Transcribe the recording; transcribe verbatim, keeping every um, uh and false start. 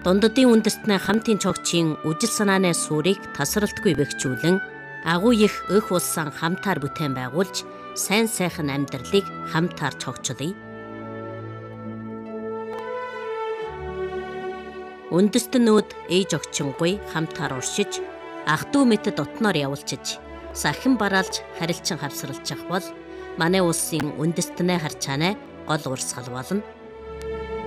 Дундадын үндэстний хамтын цогчийн үжил санааны суурийг тасралтгүй бэхжүүлэн агуу их өх улсан хамтаар бүтээн байгуулж сайн сайхан амьдралыг хамтаар цогчлоё. Үндэстнүүд ээж огчингуй хамтаар уршиж, ах дүү мэт дотноор явуулчиж, сахин бараалж харилцан хавсралчих бол манай улсын үндэстнээ харчаанаа гол урсгал болно.